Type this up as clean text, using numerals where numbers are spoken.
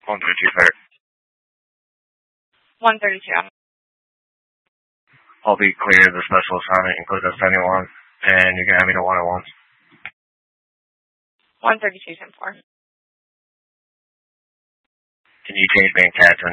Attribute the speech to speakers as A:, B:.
A: 132, sir.
B: 132.
A: I'll be clear. The special assignment includes us anyone, and you can have me to 101.
B: 132, 10-4.
A: Can you change me in CAD to